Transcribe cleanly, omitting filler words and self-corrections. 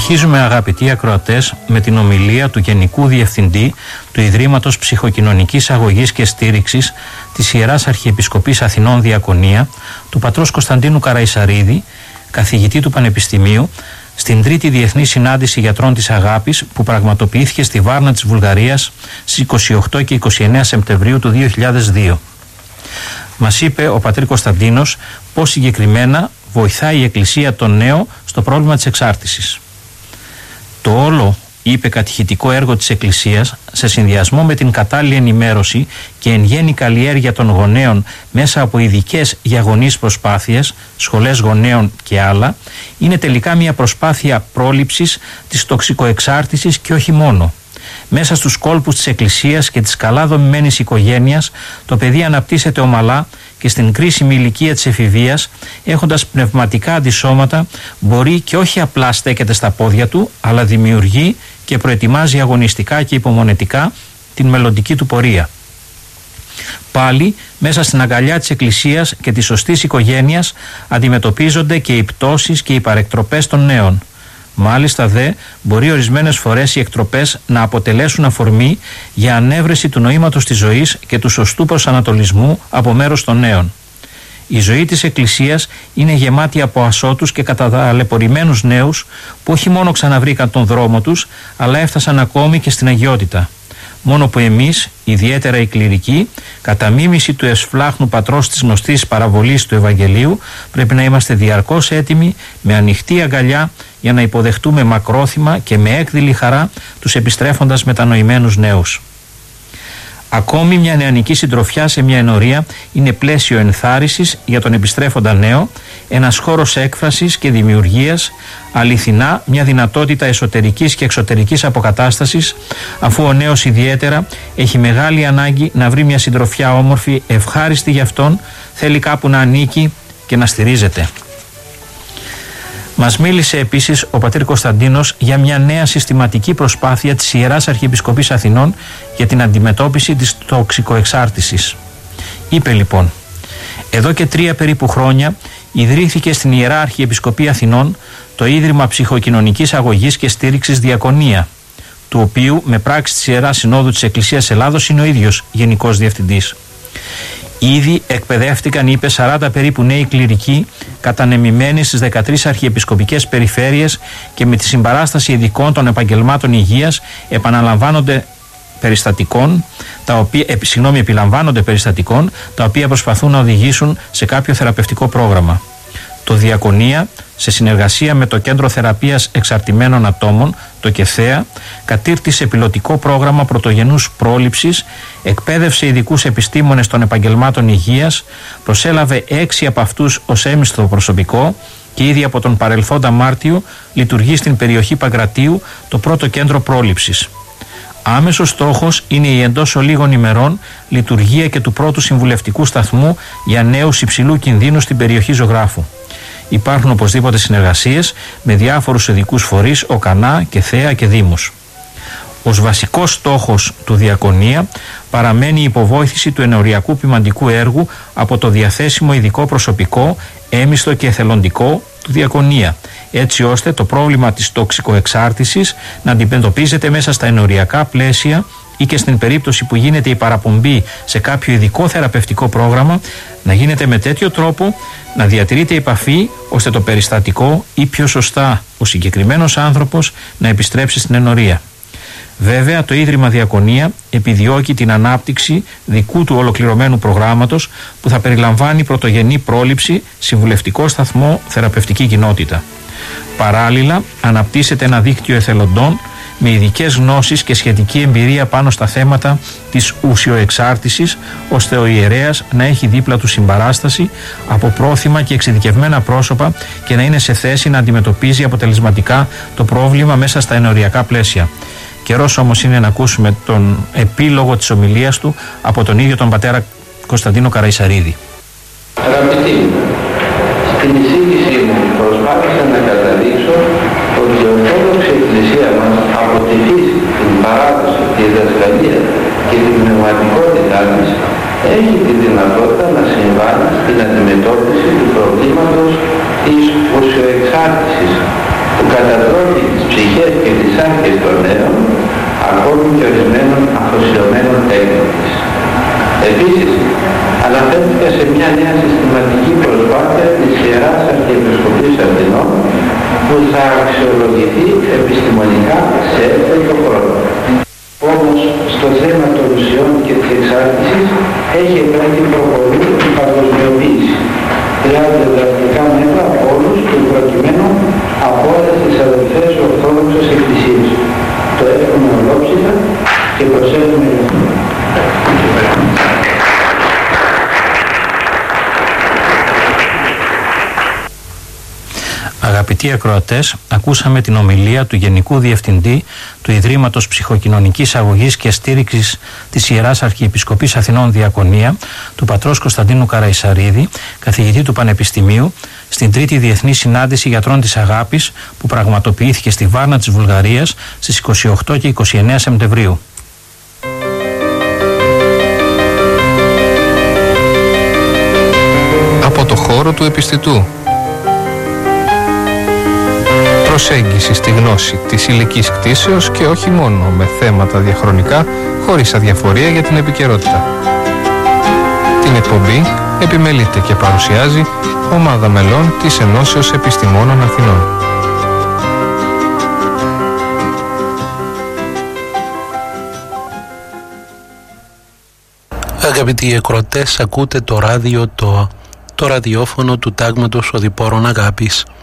Συνεχίζουμε, αγαπητοί ακροατές, με την ομιλία του Γενικού Διευθυντή του Ιδρύματος Ψυχοκοινωνικής Αγωγής και Στήριξης της Ιεράς Αρχιεπισκοπής Αθηνών Διακονία, του πατρός Κωνσταντίνου Καραϊσαρίδη, καθηγητή του Πανεπιστημίου, στην Τρίτη Διεθνή Συνάντηση Γιατρών της Αγάπης που πραγματοποιήθηκε στη Βάρνα της Βουλγαρίας στις 28 και 29 Σεπτεμβρίου του 2002. Μας είπε ο πατήρ Κωνσταντίνος πώς συγκεκριμένα βοηθάει η Εκκλησία τον νέο στο πρόβλημα της εξάρτησης. Το όλο, είπε, κατηχητικό έργο της Εκκλησίας, σε συνδυασμό με την κατάλληλη ενημέρωση και εν γέννη καλλιέργεια των γονέων μέσα από ειδικές για γονείς προσπάθειες, σχολές γονέων και άλλα, είναι τελικά μια προσπάθεια πρόληψης της τοξικοεξάρτησης και όχι μόνο. Μέσα στους κόλπους της Εκκλησίας και της καλά δομημένης οικογένειας, το παιδί αναπτύσσεται ομαλά και στην κρίσιμη ηλικία της εφηβείας, έχοντας πνευματικά αντισώματα, μπορεί και όχι απλά στέκεται στα πόδια του, αλλά δημιουργεί και προετοιμάζει αγωνιστικά και υπομονετικά την μελλοντική του πορεία. Πάλι, μέσα στην αγκαλιά της Εκκλησίας και της σωστής οικογένειας, αντιμετωπίζονται και οι πτώσεις και οι παρεκτροπές των νέων. Μάλιστα δε, μπορεί ορισμένες φορές οι εκτροπές να αποτελέσουν αφορμή για ανέβρεση του νοήματος της ζωής και του σωστού προσανατολισμού από μέρος των νέων. Η ζωή της Εκκλησίας είναι γεμάτη από ασώτους και καταταλαιπωρημένους νέους που όχι μόνο ξαναβρήκαν τον δρόμο τους, αλλά έφτασαν ακόμη και στην αγιότητα. Μόνο που εμείς, ιδιαίτερα οι κληρικοί, κατά μίμηση του ευσφλάχνου πατρός της γνωστής παραβολής του Ευαγγελίου, πρέπει να είμαστε διαρκώς έτοιμοι με ανοιχτή αγκαλιά για να υποδεχτούμε μακρόθυμα και με έκδηλη χαρά τους επιστρέφοντας μετανοημένους νέους. Ακόμη μια νεανική συντροφιά σε μια ενορία είναι πλαίσιο ενθάρρυνσης για τον επιστρέφοντα νέο, ένας χώρος έκφρασης και δημιουργίας, αληθινά μια δυνατότητα εσωτερικής και εξωτερικής αποκατάστασης, αφού ο νέος ιδιαίτερα έχει μεγάλη ανάγκη να βρει μια συντροφιά όμορφη, ευχάριστη για αυτόν, θέλει κάπου να ανήκει και να στηρίζεται. Μας μίλησε επίσης ο πατήρ Κωνσταντίνος για μια νέα συστηματική προσπάθεια της Ιεράς Αρχιεπισκοπής Αθηνών για την αντιμετώπιση της τοξικοεξάρτησης. Είπε λοιπόν: εδώ και 3 περίπου χρόνια ιδρύθηκε στην Ιερά Αρχιεπισκοπή Αθηνών το Ίδρυμα Ψυχοκοινωνικής Αγωγής και Στήριξης Διακονία, του οποίου με πράξη της Ιεράς Συνόδου της Εκκλησίας Ελλάδος είναι ο ίδιος Γενικός Διευθυντής. Ήδη εκπαιδεύτηκαν, είπε, 40 περίπου νέοι κληρικοί κατανεμημένοι στις 13 αρχιεπισκοπικές περιφέρειες και με τη συμπαράσταση ειδικών των επαγγελμάτων υγείας επιλαμβάνονται περιστατικών τα οποία προσπαθούν να οδηγήσουν σε κάποιο θεραπευτικό πρόγραμμα. Το Διακονία, σε συνεργασία με το Κέντρο Θεραπείας Εξαρτημένων Ατόμων, το ΚΕΘΕΑ, κατήρτισε πιλωτικό πρόγραμμα πρωτογενούς πρόληψης, εκπαίδευσε ειδικούς επιστήμονες των επαγγελμάτων υγείας, προσέλαβε 6 από αυτούς ως έμισθο προσωπικό και ήδη από τον παρελθόντα Μάρτιο λειτουργεί στην περιοχή Παγκρατίου το πρώτο κέντρο πρόληψης. Άμεσος στόχος είναι η εντός ολίγων ημερών λειτουργία και του πρώτου συμβουλευτικού σταθμού για νέους υψηλού κινδύνου στην περιοχή Ζωγράφου. Υπάρχουν οπωσδήποτε συνεργασίες με διάφορους ειδικούς φορείς, ΟΚΑΝΑ, ΚΕΘΕΑ και Δήμους. Ως βασικός στόχος του Διακονία παραμένει η υποβόηθηση του ενοριακού ποιμαντικού έργου από το διαθέσιμο ειδικό προσωπικό, έμισθο και εθελοντικό του Διακονία, έτσι ώστε το πρόβλημα της τοξικοεξάρτησης να αντιμετωπίζεται μέσα στα ενοριακά πλαίσια ή και στην περίπτωση που γίνεται η παραπομπή σε κάποιο ειδικό θεραπευτικό πρόγραμμα να γίνεται με τέτοιο τρόπο να διατηρείται η επαφή ώστε το περιστατικό ή πιο σωστά ο συγκεκριμένος άνθρωπος να επιστρέψει στην ενορία. Βέβαια, το Ίδρυμα Διακονία επιδιώκει την ανάπτυξη δικού του ολοκληρωμένου προγράμματος που θα περιλαμβάνει πρωτογενή πρόληψη, συμβουλευτικό σταθμό, θεραπευτική κοινότητα. Παράλληλα, αναπτύσσεται ένα δίκτυο εθελοντών με ειδικές γνώσεις και σχετική εμπειρία πάνω στα θέματα της ουσιοεξάρτησης, ώστε ο ιερέας να έχει δίπλα του συμπαράσταση από πρόθυμα και εξειδικευμένα πρόσωπα και να είναι σε θέση να αντιμετωπίζει αποτελεσματικά το πρόβλημα μέσα στα ενοριακά πλαίσια. Καιρός όμως είναι να ακούσουμε τον επίλογο της ομιλίας του από τον ίδιο τον πατέρα Κωνσταντίνο Καραϊσαρίδη. Αγαπητοί, στην εισήγησή μου προσπάθησα να καταδείξω ότι η Ορθόδοξη Εκκλησία μας από τη φύση, την παράδοση, τη διδασκαλία και την πνευματικότητά της έχει τη δυνατότητα να συμβάλλει στην αντιμετώπιση του προβλήματος της ουσιοεξάρτησης που κατατρέχει τις ψυχές και τις άρχες των νέων, ακόμη και ορισμένων αφοσιωμένων τέκνων της. Επίσης, αναφέρθηκα σε μια νέα συστηματική προσπάθεια της Ιεράς Αρχιεπισκοπής Αθηνών που θα αξιολογηθεί επιστημονικά σε εύθετο χρόνο. Όμως, στο θέμα των ουσιών και της εξάρτησης έχει επέλθει προχωρή η παγκοσμιοποίηση. Χρειάζονται δραστικά μέτρα από όλους και προκειμένου από όλες τις αδελφές Ορθόδοξες Εκκλησίες. Το εύχομαι ολόψυχα και προσέχουμε γι' αυτό. Αγαπητοί ακροατές, ακούσαμε την ομιλία του Γενικού Διευθυντή του Ιδρύματος Ψυχοκοινωνικής Αγωγής και Στήριξης της Ιεράς Αρχιεπισκοπής Αθηνών Διακονία, του πατρός Κωνσταντίνου Καραϊσαρίδη, καθηγητή του Πανεπιστημίου, στην Τρίτη Διεθνή Συνάντηση Γιατρών της Αγάπης που πραγματοποιήθηκε στη Βάρνα της Βουλγαρίας στις 28 και 29 Σεπτεμβρίου. Από το χώρο του επιστητού. Προσέγγιση στη γνώση της υλικής κτήσεως και όχι μόνο με θέματα διαχρονικά, χωρίς αδιαφορία για την επικαιρότητα. Την εκπομπή επιμελείται και παρουσιάζει ομάδα μελών της Ενώσεως Επιστημόνων Αθηνών. Αγαπητοί ακροατές, ακούτε το ράδιο, το ραδιόφωνο του Τάγματος Οδηπόρων Αγάπης.